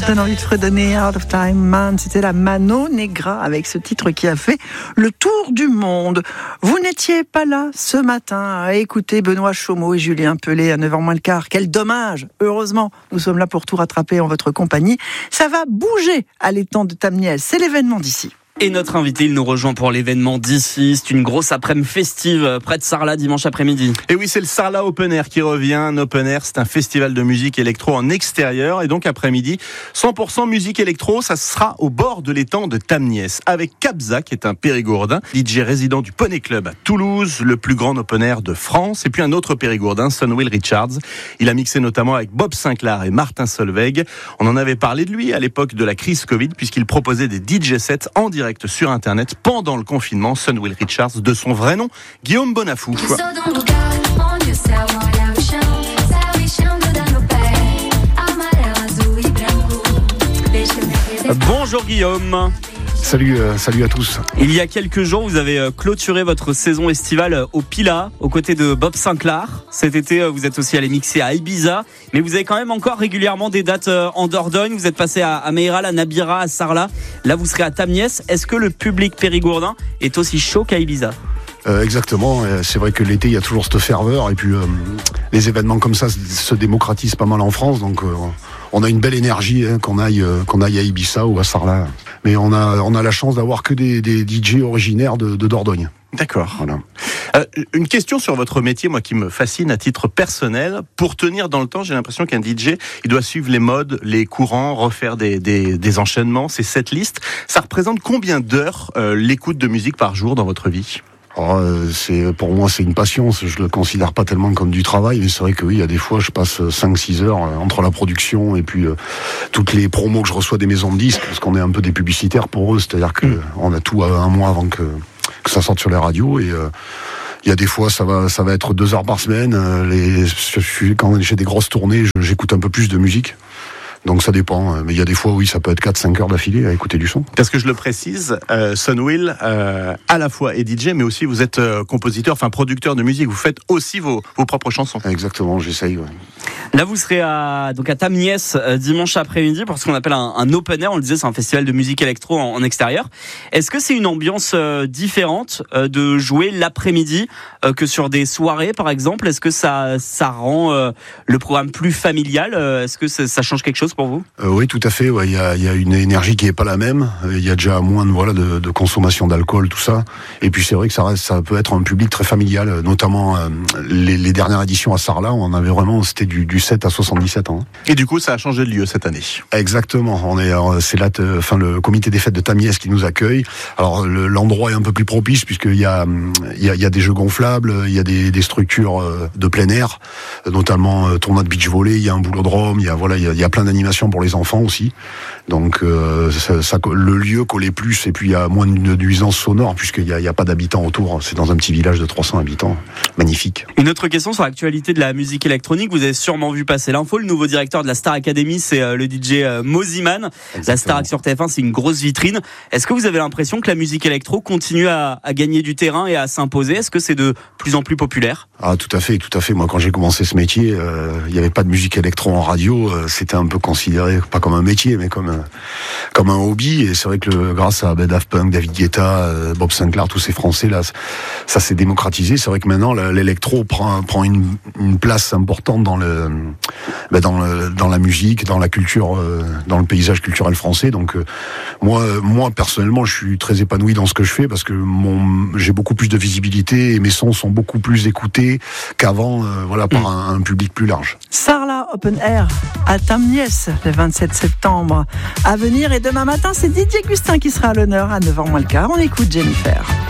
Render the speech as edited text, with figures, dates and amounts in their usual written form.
donne envie de fredonner. Out of Time Man, c'était la Mano Negra avec ce titre qui a fait le tour du monde. Vous n'étiez pas là ce matin à écouter Benoît Chomeau et Julien Pelé à 9h moins le quart. Quel dommage. Heureusement, nous sommes là pour tout rattraper en votre compagnie. Ça va bouger à l'étang de Tamniès. C'est l'événement d'ici. Et notre invité, il nous rejoint pour l'événement d'ici. C'est une grosse après-midi festive près de Sarlat dimanche après-midi. Et oui, c'est le Sarlat Open Air qui revient. Un Open Air, c'est un festival de musique électro en extérieur. Et donc après-midi, 100% musique électro, ça sera au bord de l'étang de Tamniès. Avec Kabza, qui est un Périgourdin, DJ résident du Poney Club à Toulouse, le plus grand Open Air de France. Et puis un autre Périgourdin, Sunwill Richards. Il a mixé notamment avec Bob Sinclair et Martin Solveig. On en avait parlé de lui à l'époque de la crise Covid, puisqu'il proposait des DJ sets en direct sur Internet pendant le confinement. Sunwill Richards, de son vrai nom, Guillaume Bonafou. Bonjour Guillaume. Salut à tous. Il y a quelques jours, vous avez clôturé votre saison estivale au Pila, aux côtés de Bob Sinclair. Cet été, vous êtes aussi allé mixer à Ibiza, mais vous avez quand même encore régulièrement des dates en Dordogne. Vous êtes passé à Meiral, à Nabira, à Sarlat. Là, vous serez à Tamniès. Est-ce que le public périgourdin est aussi chaud qu'à Ibiza ? Exactement, c'est vrai que l'été il y a toujours cette ferveur et puis les événements comme ça se démocratisent pas mal en France, donc on a une belle énergie qu'on aille à Ibiza ou à Sarlat. Mais on a la chance d'avoir que des DJ originaires de Dordogne. D'accord. Voilà. Une question sur votre métier, moi qui me fascine à titre personnel. Pour tenir dans le temps, j'ai l'impression qu'un DJ, il doit suivre les modes, les courants, refaire des enchaînements, ces setlists. Ça représente combien d'heures l'écoute de musique par jour dans votre vie ? Pour moi c'est une passion, je le considère pas tellement comme du travail, mais c'est vrai que oui, il y a des fois je passe 5-6 heures entre la production et puis toutes les promos que je reçois des maisons de disques, parce qu'on est un peu des publicitaires pour eux, c'est-à-dire que on a tout un mois avant que ça sorte sur les radios et il y a des fois ça va être 2 heures par semaine. Quand j'ai des grosses tournées, j'écoute un peu plus de musique. Donc ça dépend, mais il y a des fois, oui, ça peut être 4-5 heures d'affilée à écouter du son. Parce que je le précise, Sunwill, à la fois est DJ, mais aussi vous êtes compositeur, enfin producteur de musique, vous faites aussi vos propres chansons. Exactement, j'essaye, ouais. Là, vous serez à Tamniès dimanche après-midi pour ce qu'on appelle un open air. On le disait, c'est un festival de musique électro en extérieur. Est-ce que c'est une ambiance différente de jouer l'après-midi que sur des soirées, par exemple ? Est-ce que ça rend le programme plus familial ? Est-ce que ça change quelque chose pour vous ? Oui, tout à fait. Ouais. Il y a une énergie qui est pas la même. Il y a déjà moins de consommation d'alcool, tout ça. Et puis c'est vrai que ça peut être un public très familial, notamment les dernières éditions à Sarlat. On avait vraiment, c'était du 7 à 77 ans. Et du coup, ça a changé de lieu cette année. Exactement. C'est là, le comité des fêtes de Tamniès qui nous accueille. Alors l'endroit est un peu plus propice puisqu'il y a des jeux gonflables, il y a des structures de plein air, notamment tournoi de beach volley. Il y a un boulodrome. Il y a plein d'animation pour les enfants aussi. Donc le lieu collait plus et puis il y a moins de nuisances sonores puisqu'il n'y a pas d'habitants autour. C'est dans un petit village de 300 habitants. Magnifique. Une autre question sur l'actualité de la musique électronique. Vous avez sûrement vu passer l'info. Le nouveau directeur de la Star Academy, c'est le DJ Moziman. La Starac sur TF1, c'est une grosse vitrine. Est-ce que vous avez l'impression que la musique électro continue à gagner du terrain et à s'imposer ? Est-ce que c'est de plus en plus populaire ? Ah, tout à fait. Moi, quand j'ai commencé ce métier, il n'y avait pas de musique électro en radio. C'était un peu considéré, pas comme un métier, mais comme un hobby. Et c'est vrai que grâce à Daft Punk, David Guetta, Bob Sinclair, tous ces Français là, ça s'est démocratisé. C'est vrai que maintenant l'électro prend une place importante dans la musique, dans la culture, dans le paysage culturel français. Donc moi personnellement, je suis très épanoui dans ce que je fais parce que j'ai beaucoup plus de visibilité et mes sons sont beaucoup plus écoutés qu'avant, par un public plus large. Sarlat Open Air à Tamniès le 27 septembre à venir, et demain matin c'est DJ Gustin qui sera à l'honneur à 9h moins le quart. On écoute Jennifer.